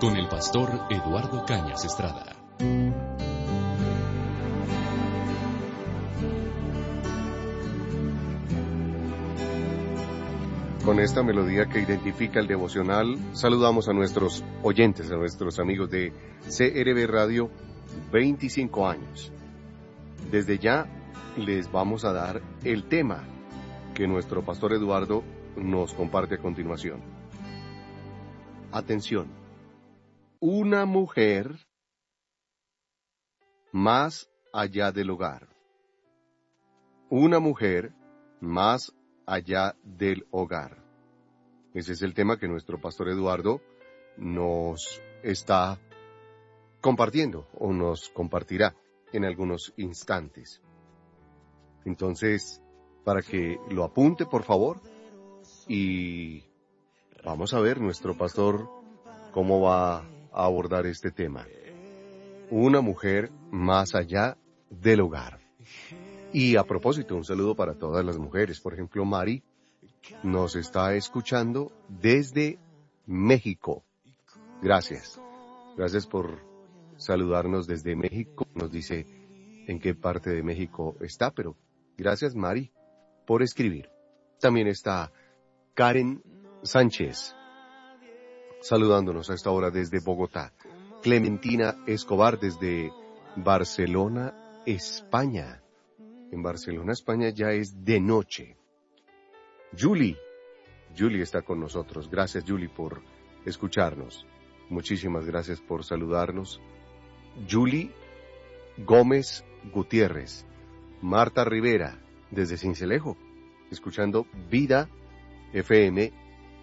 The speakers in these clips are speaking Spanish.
con el pastor Eduardo Cañas Estrada. Con esta melodía que identifica el devocional, saludamos a nuestros oyentes, a nuestros amigos de CRB Radio, 25 años. Desde ya les vamos a dar el tema que nuestro pastor Eduardo nos comparte a continuación. Atención, una mujer más allá del hogar. Una mujer más allá del hogar. Ese es el tema que nuestro pastor Eduardo nos está compartiendo o nos compartirá en algunos instantes. Entonces, para que lo apunte, por favor, y vamos a ver nuestro pastor cómo va a abordar este tema. Una mujer más allá del hogar. Y a propósito, un saludo para todas las mujeres. Por ejemplo, Mari nos está escuchando desde México. Gracias. Gracias por saludarnos desde México. Nos dice en qué parte de México está, pero gracias, Mari, por escribir. También está Karen Sánchez saludándonos a esta hora desde Bogotá. Clementina Escobar desde Barcelona, España. En Barcelona, España ya es de noche. Julie está con nosotros. Gracias, Julie, por escucharnos. Muchísimas gracias por saludarnos. Julie Gómez Gutiérrez. Marta Rivera, desde Sincelejo, escuchando Vida FM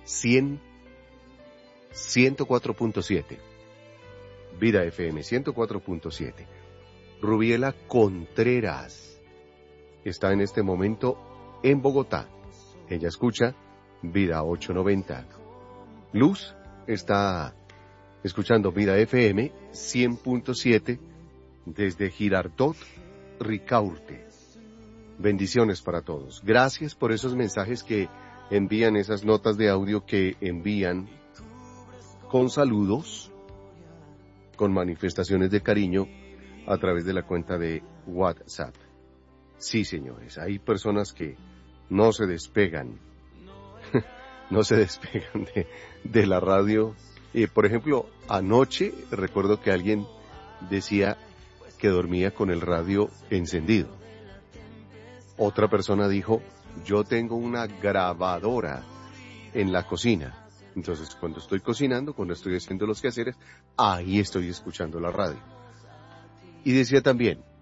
104.7. Vida FM 104.7. Rubiela Contreras está en este momento en Bogotá. Ella escucha Vida 890. Luz está escuchando Vida FM 100.7 desde Girardot, Ricaurte. Bendiciones para todos. Gracias por esos mensajes que envían, esas notas de audio que envían con saludos, con manifestaciones de cariño a través de la cuenta de WhatsApp. Sí, señores, hay personas que no se despegan, no se despegan de la radio. Por ejemplo, anoche recuerdo que alguien decía que dormía con el radio encendido. Otra persona dijo, yo tengo una grabadora en la cocina. Entonces, cuando estoy cocinando, cuando estoy haciendo los quehaceres, ahí estoy escuchando la radio. Y decía también,